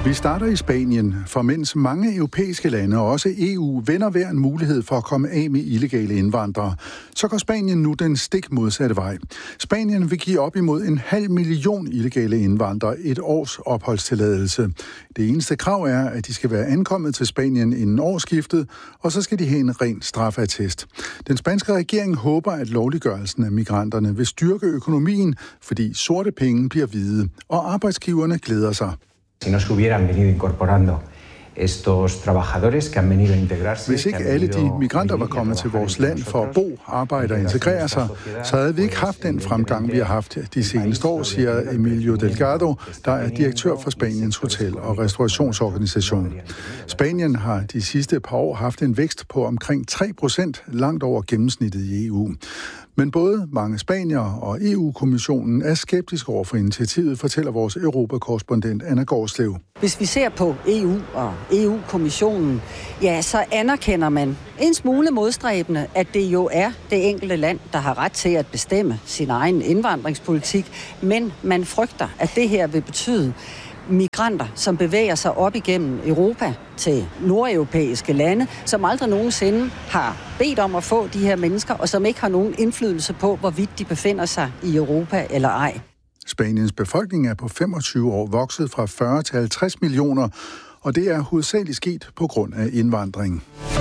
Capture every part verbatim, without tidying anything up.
Vi starter i Spanien, for mens mange europæiske lande og også E U vender hver en mulighed for at komme af med illegale indvandrere, så går Spanien nu den stik modsatte vej. Spanien vil give op imod en halv million illegale indvandrere et års opholdstilladelse. Det eneste krav er, at de skal være ankommet til Spanien inden årsskiftet, og så skal de have en ren straffeattest. Den spanske regering håber, at lovliggørelsen af migranterne vil styrke økonomien, fordi sorte penge bliver hvide, og arbejdsgiverne glæder sig. Si no se hubieran venido incorporando estos trabajadores que han venido a integrarse. Hvis ikke alle de migranter var kommet til vores land for at bo, arbejde og integrere sig, så havde vi ikke haft den fremgang, vi har haft de seneste år, siger Emilio Delgado, der er direktør for Spaniens Hotel- og Restaurationsorganisation. Spanien har de sidste par år haft en vækst på omkring tre procent, langt over gennemsnittet i E U. Men både mange spaniere og E U-kommissionen er skeptiske over for initiativet, fortæller vores europakorrespondent Anna Gårdslev. Hvis vi ser på E U og E U-kommissionen, ja, så anerkender man en smule modstræbende, at det jo er det enkelte land, der har ret til at bestemme sin egen indvandringspolitik, men man frygter, at det her vil betyde migranter, som bevæger sig op igennem Europa til nordeuropæiske lande, som aldrig nogensinde har bedt om at få de her mennesker, og som ikke har nogen indflydelse på, hvorvidt de befinder sig i Europa eller ej. Spaniens befolkning er på femogtyve år vokset fra fyrre til halvtreds millioner, og det er hovedsageligt sket på grund af indvandring.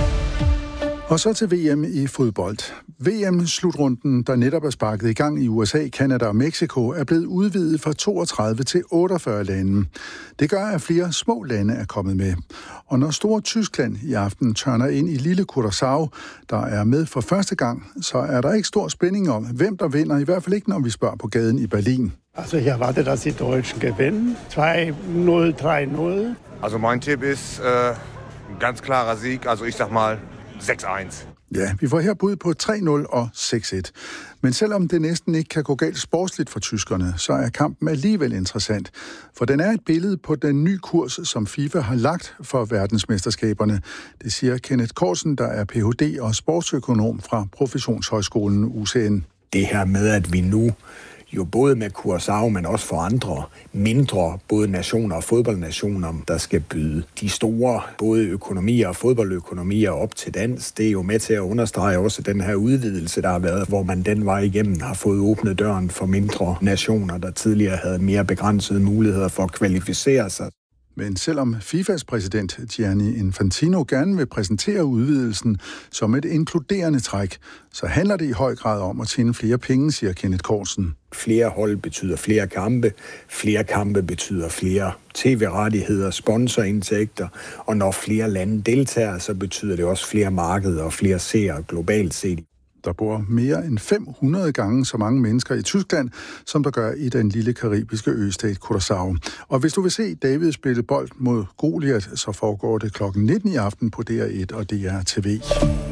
Og så til V M i fodbold. V M-slutrunden, der netop er sparket i gang i U S A, Canada og Mexico, er blevet udvidet fra toogtredive til otteogfyrre lande. Det gør, at flere små lande er kommet med. Og når store Tyskland i aften tørner ind i lille Curaçao, der er med for første gang, så er der ikke stor spænding om, hvem der vinder, i hvert fald ikke, når vi spørger på gaden i Berlin. Also ich erwarte, dass die Deutschen gewinnen. zwei null, drei null. Also mein Tipp ist äh, ein ganz klarer Sieg. Also ich sag mal seks et. Ja, vi får her bud på tre nul og seks et. Men selvom det næsten ikke kan gå galt sportsligt for tyskerne, så er kampen alligevel interessant. For den er et billede på den nye kurs, som FIFA har lagt for verdensmesterskaberne. Det siger Kenneth Korsen, der er P H D og sportsøkonom fra Professionshøjskolen U C N. Det her med, at vi nu jo både med Curaçao, men også for andre mindre, både nationer og fodboldnationer, der skal byde de store, både økonomier og fodboldøkonomier op til dans. Det er jo med til at understrege også den her udvidelse, der har været, hvor man den vej igennem har fået åbnet døren for mindre nationer, der tidligere havde mere begrænsede muligheder for at kvalificere sig. Men selvom FIFAs præsident Gianni Infantino gerne vil præsentere udvidelsen som et inkluderende træk, så handler det i høj grad om at tjene flere penge, siger Kenneth Korsen. Flere hold betyder flere kampe, flere kampe betyder flere tv-rettigheder, sponsorindtægter, og når flere lande deltager, så betyder det også flere markeder og flere seere globalt set. Der bor mere end fem hundrede gange så mange mennesker i Tyskland, som der gør i den lille karibiske østat Curaçao. Og hvis du vil se David spille bold mod Goliath, så foregår det klokken nitten i aften på D R et og D R T V.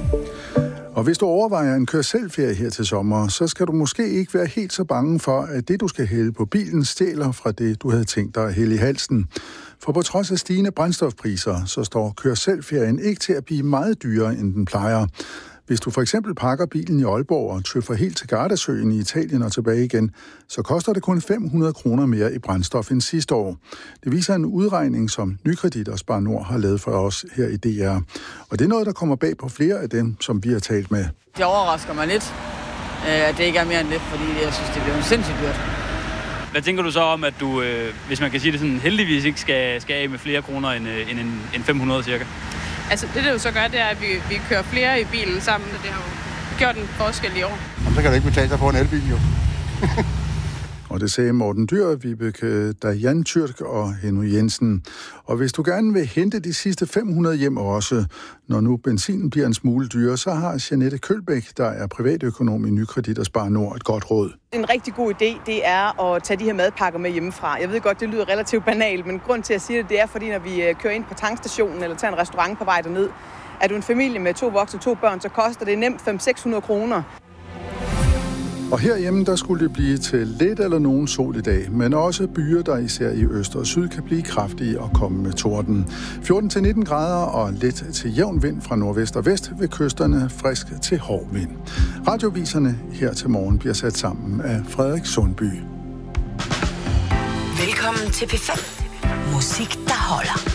Og hvis du overvejer en kør-selv-ferie her til sommer, så skal du måske ikke være helt så bange for, at det, du skal hælde på bilen, stjæler fra det, du havde tænkt dig at hælde i halsen. For på trods af stigende brændstofpriser, så står kør-selv-ferien ikke til at blive meget dyrere, end den plejer. Hvis du for eksempel pakker bilen i Aalborg og tøffer helt til Gardasøen i Italien og tilbage igen, så koster det kun fem hundrede kroner mere i brændstof end sidste år. Det viser en udregning, som Nykredit og Spar Nord har lavet for os her i D R. Og det er noget, der kommer bag på flere af dem, som vi har talt med. Det overrasker mig lidt, at det ikke er mere end det, fordi jeg synes, det bliver sindssygt dyrt. Hvad tænker du så om, at du, hvis man kan sige det sådan, heldigvis ikke skal, skal af med flere kroner end, end, end fem hundrede cirka? Altså det, det jo så gør, det er, at vi, vi kører flere i bilen sammen, og det har jo gjort en forskel i år. Jamen, så kan det ikke betale sig for en elbil, jo. Og det sagde Morten Dyr, Vibeke Dajan Tyrk og Henry Jensen. Og hvis du gerne vil hente de sidste fem hundrede hjem også, når nu benzinen bliver en smule dyrere, så har Jeanette Kølbæk, der er privatøkonom i Nykredit og Spar Nord, et godt råd. En rigtig god idé, det er at tage de her madpakker med hjemmefra. Jeg ved godt, det lyder relativt banalt, men grund til at sige det, det er, fordi når vi kører ind på tankstationen eller tager en restaurant på vej derned, er du en familie med to voksne og to børn, så koster det nemt fem til seks hundrede kroner. Og herhjemme, der skulle det blive til lidt eller nogen sol i dag, men også byer, der især i øst og syd kan blive kraftige og komme med torden. fjorten til nitten grader og let til jævn vind fra nordvest og vest ved kysterne, frisk til hård vind. Radioviserne her til morgen bliver sat sammen af Frederik Sundby. Velkommen til P fem. Musik, der holder.